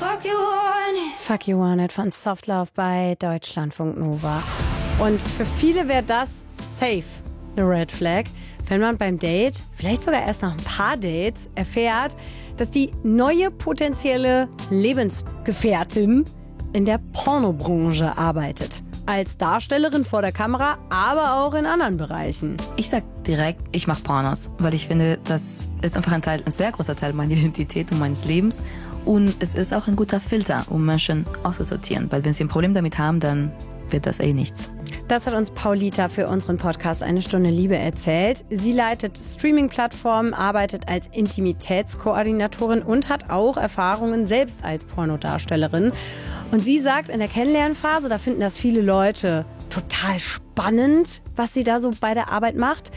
Fuck You Want It von Soft Love bei Deutschlandfunk Nova. Und für viele wäre das safe eine Red Flag, wenn man beim Date, vielleicht sogar erst nach ein paar Dates, erfährt, dass die neue potenzielle Lebensgefährtin in der Pornobranche arbeitet. Als Darstellerin vor der Kamera, aber auch in anderen Bereichen. Ich sag direkt, ich mache Pornos, weil ich finde, das ist einfach ein sehr großer Teil meiner Identität und meines Lebens. Und es ist auch ein guter Filter, um Menschen auszusortieren. Weil wenn sie ein Problem damit haben, dann wird das nichts. Das hat uns Paulita für unseren Podcast Eine Stunde Liebe erzählt. Sie leitet Streaming-Plattformen, arbeitet als Intimitätskoordinatorin und hat auch Erfahrungen selbst als Pornodarstellerin. Und sie sagt, in der Kennenlernphase, da finden das viele Leute total spannend, was sie da so bei der Arbeit macht.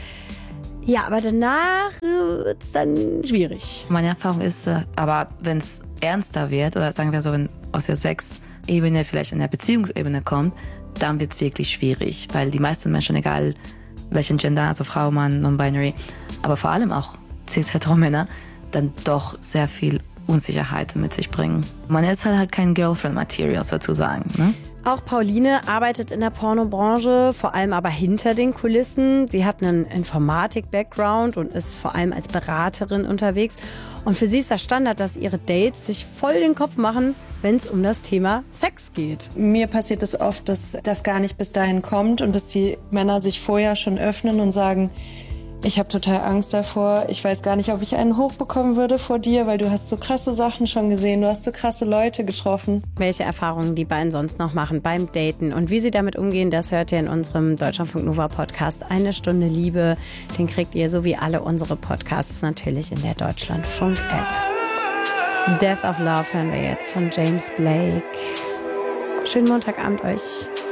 Ja, aber danach wird es dann schwierig. Meine Erfahrung ist, aber wenn es ernster wird, oder sagen wir so, wenn aus der Sexebene vielleicht in der Beziehungsebene kommt, dann wird es wirklich schwierig, weil die meisten Menschen, egal welchen Gender, also Frau, Mann, Non-Binary, aber vor allem auch Cis-Hetero-Männer, dann doch sehr viel Unsicherheit mit sich bringen. Man ist halt kein Girlfriend-Material sozusagen, ne? Auch Pauline arbeitet in der Pornobranche, vor allem aber hinter den Kulissen. Sie hat einen Informatik-Background und ist vor allem als Beraterin unterwegs. Und für sie ist das Standard, dass ihre Dates sich voll den Kopf machen, wenn es um das Thema Sex geht. Mir passiert es oft, dass das gar nicht bis dahin kommt und dass die Männer sich vorher schon öffnen und sagen, ich habe total Angst davor. Ich weiß gar nicht, ob ich einen hochbekommen würde vor dir, weil du hast so krasse Sachen schon gesehen, du hast so krasse Leute getroffen. Welche Erfahrungen die beiden sonst noch machen beim Daten und wie sie damit umgehen, das hört ihr in unserem Deutschlandfunk Nova Podcast Eine Stunde Liebe. Den kriegt ihr, so wie alle unsere Podcasts, natürlich in der Deutschlandfunk App. Death of Love hören wir jetzt von James Blake. Schönen Montagabend euch.